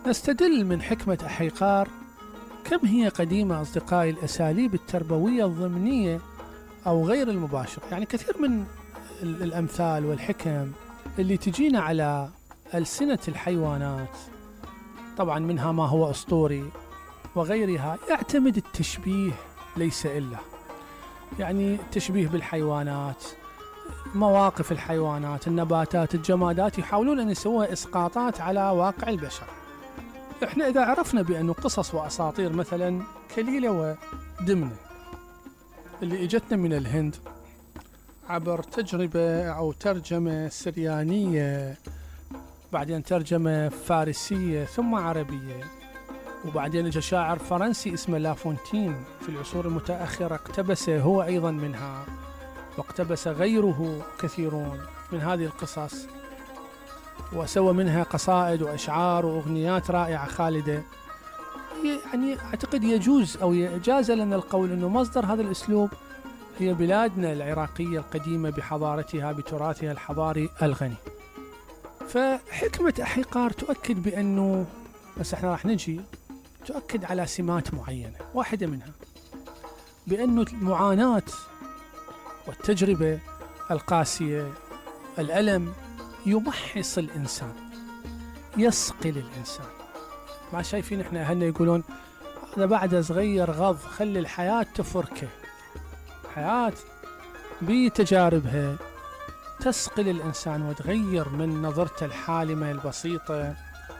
نستدل من حكمة أحيقار كم هي قديمة أصدقائي الأساليب التربوية الضمنية أو غير المباشرة. يعني كثير من الأمثال والحكم اللي تجينا على ألسنة الحيوانات، طبعا منها ما هو أسطوري وغيرها، يعتمد التشبيه ليس إلا، يعني التشبيه بالحيوانات، مواقف الحيوانات، النباتات، الجمادات، يحاولون أن يسووها إسقاطات على واقع البشر. إحنا إذا عرفنا بأنه قصص وأساطير مثلا كليلة ودمنة اللي إجتنا من الهند عبر تجربة أو ترجمة سريانية، بعدين ترجمة فارسية ثم عربية، وبعدين اجى شاعر فرنسي اسمه لافونتين في العصور المتأخرة اقتبس هو أيضا منها، واقتبس غيره كثيرون من هذه القصص، وسوى منها قصائد وأشعار وأغنيات رائعة خالدة. يعني أعتقد يجوز أو يجاز لنا القول أنه مصدر هذا الأسلوب هي بلادنا العراقية القديمة بحضارتها بتراثها الحضاري الغني. فحكمة أحيقار تؤكد بأنه، بس احنا راح نجي، تؤكد على سمات معينة، واحدة منها بأنه المعاناة والتجربة القاسية، الألم، يمحص الإنسان، يصقل الإنسان. ما شايفين احنا أهلنا يقولون هذا بعد صغير غض، خلي الحياة تفركه. حياة بتجاربها تصقل الإنسان وتغير من نظرته الحالمة البسيطة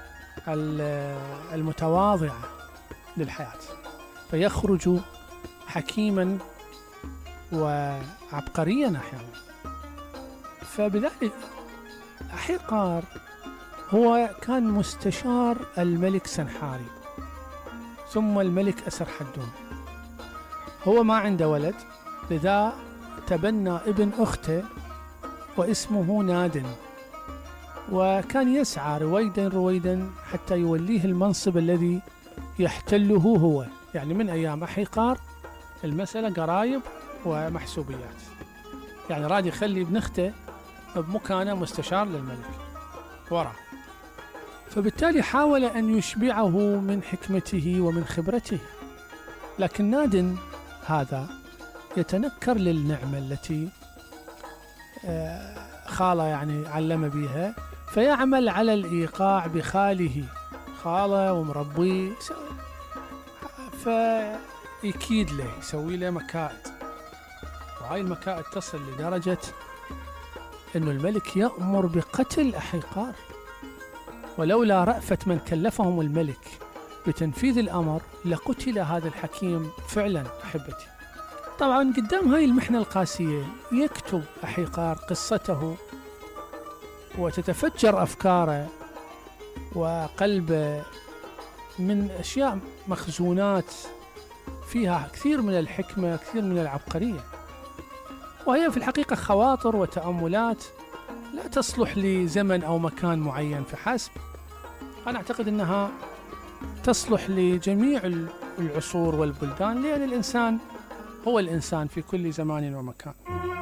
المتواضعة للحياة، فيخرج حكيما وعبقريا أحيانا. فبذلك أحيقار هو كان مستشار الملك سنحاري ثم الملك أسرحدون. هو ما عنده ولد، لذا تبنى ابن أخته واسمه نادن، وكان يسعى رويدا رويدا حتى يوليه المنصب الذي يحتله هو. يعني من أيام أحيقار المسألة قرايب ومحسوبيات، يعني راد يخلي ابن أخته بمكانه مستشار للملك وراه. فبالتالي حاول أن يشبعه من حكمته ومن خبرته، لكن نادن هذا يتنكر للنعمة التي خاله يعني علم بها، فيعمل على الإيقاع بخاله، خاله ومربيه، فيكيد له، يسوي له مكائد. وهاي المكائد تصل لدرجة أنه الملك يأمر بقتل أحيقار، ولولا رأفة من كلفهم الملك بتنفيذ الأمر لقتل هذا الحكيم فعلا. أحبتي، طبعا قدام هاي المحنة القاسية يكتب أحيقار قصته وتتفجر أفكاره وقلبه من أشياء مخزونات فيها كثير من الحكمة، كثير من العبقرية، وهي في الحقيقة خواطر وتأملات لا تصلح لزمن أو مكان معين فحسب. أنا أعتقد أنها تصلح لجميع العصور والبلدان، لأن الإنسان هو الإنسان في كل زمان ومكان.